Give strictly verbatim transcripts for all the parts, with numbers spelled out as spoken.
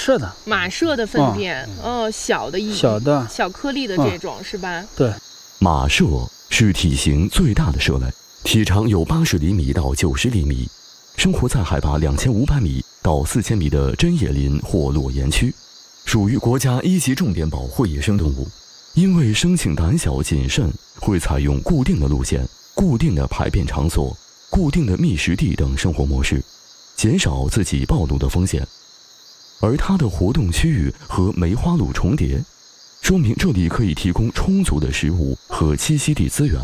麝的， 马麝的粪便，哦，哦小的一小的小颗粒的这种、嗯、是吧？ 对， 马麝是体型最大的麝类，体长有八十厘米到九十厘米，生活在海拔两千五百米到四千米的针叶林或裸岩区，属于国家一级重点保护野生动物。因为生性胆小谨慎，会采用固定的路线、固定的排便场所、固定的觅食地等生活模式，减少自己暴露的风险。而它的活动区域和梅花鹿重叠，说明这里可以提供充足的食物和栖息地资源。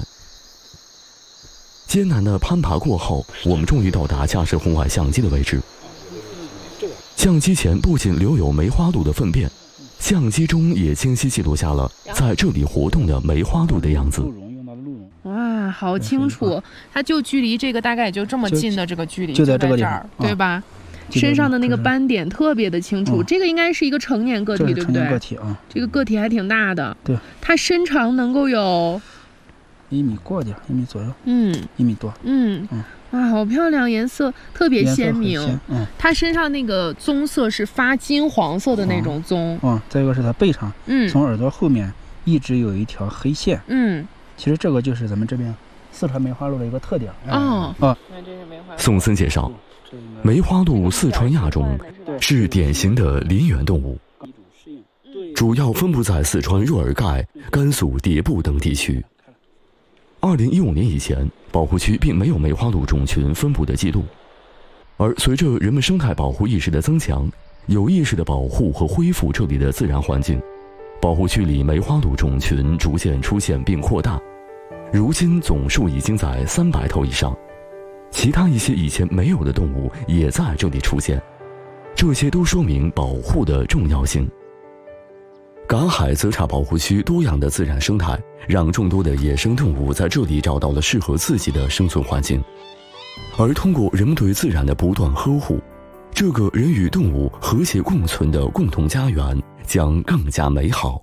艰难的攀爬过后，我们终于到达架设红外相机的位置。相机前不仅留有梅花鹿的粪便，相机中也清晰记录下了在这里活动的梅花鹿的样子。 哇，好清楚！它就距离这个大概也就这么近的这个距离， 就在这个地方，对吧？身上的那个斑点特别的清楚，这个应该是一个成年个体，对不对？ 个体啊， 这个个体还挺大的。 对， 它身长能够有一米过点，一米左右。 嗯， 一米多。 嗯嗯。哇，好漂亮，颜色特别鲜明。 鲜嗯， 它身上那个棕色是发金黄色的那种棕。 嗯，嗯再一个是它背上， 嗯， 从耳朵后面一直有一条黑线。 嗯， 其实这个就是咱们这边四川梅花鹿的一个特点。 哦， 啊， 宋森介绍，梅花鹿四川亚种是典型的林园动物，主要分布在四川若尔盖、甘肃迭部等地区。二零一五年以前，保护区并没有梅花鹿种群分布的记录，而随着人们生态保护意识的增强，有意识的保护和恢复这里的自然环境，保护区里梅花鹿种群逐渐出现并扩大，如今总数已经在三百头以上。其他一些以前没有的动物也在这里出现，这些都说明保护的重要性。赶海泽茶保护区多样的自然生态，让众多的野生动物在这里找到了适合自己的生存环境。而通过人们对自然的不断呵护，这个人与动物和谐共存的共同家园将更加美好。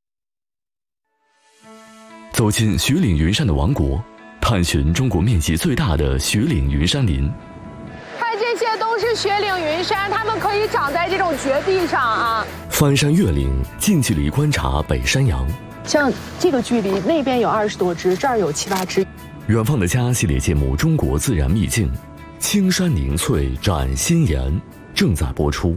走进雪岭云山的王国，探寻中国面积最大的雪岭云山林。 看，这些都是雪岭云杉，它们可以长在这种绝壁上啊。 翻山越岭，近距离观察北山羊。 像这个距离，那边有二十多只，这儿有七八只。 远方的家系列节目《中国自然秘境》，青山凝翠展心颜正在播出。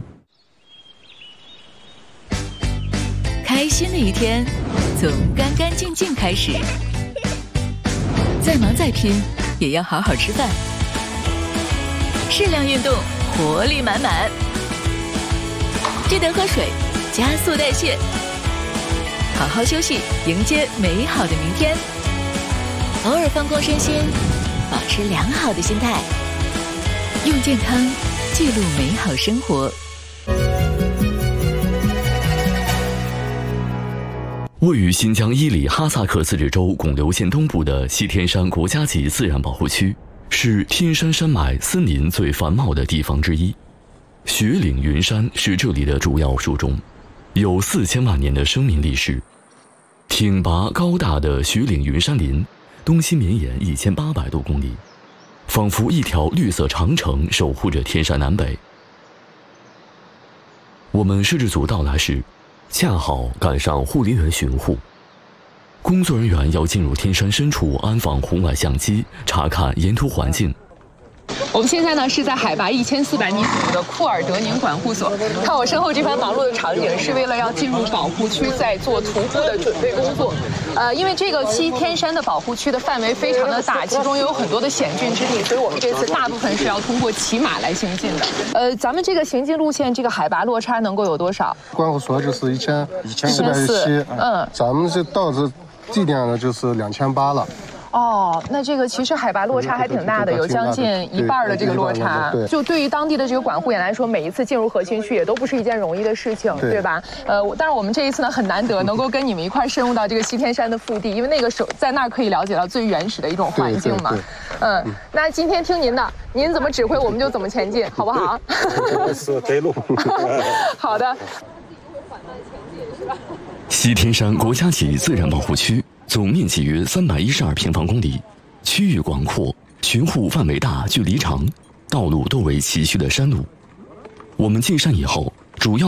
开心的一天，从干干净净开始。再忙再拼，也要好好吃饭。适量运动，活力满满。记得喝水，加速代谢。好好休息，迎接美好的明天。偶尔放空身心，保持良好的心态，用健康记录美好生活。 位于新疆伊犁哈萨克自治州贡留县东部的西天山国家级自然保护区，是天山山脉森林最繁茂的地方之一。雪岭云杉是这里的主要树种，有四千万年的生命历史。挺拔高大的雪岭云杉林，东西绵延一千八百多公里，仿佛一条绿色长城守护着天山南北。我们摄制组到来时，恰好赶上护林员巡护，工作人员要进入天山深处安放红外相机，查看沿途环境。 我们现在呢是在海拔一千四百米左右的库尔德宁管护所。看我身后这番忙碌的场景，是为了要进入保护区，在做徒步的准备工作。呃，因为这个西天山的保护区的范围非常的大，其中有很多的险峻之地，所以我们这次大部分是要通过骑马来行进的。呃，咱们这个行进路线，这个海拔落差能够有多少？ 管护所就是一千四百七，嗯，咱们这到这地点呢就是两千八了。 哦，那这个其实海拔落差还挺大的，有将近一半的这个落差。就对于当地的这个管护员来说，每一次进入核心区也都不是一件容易的事情，对吧？呃，当然我们这一次呢很难得能够跟你们一块深入到这个西天山的腹地，因为那个时候在那儿可以了解到最原始的一种环境嘛。嗯，那今天听您的，您怎么指挥我们就怎么前进，好不好？ 是对路。 好的。 西天山国家级自然保护区总面积约三百一十二平方公里，区域广阔，巡护范围大，距离长，道路多为崎岖的山路。我们进山以后，主要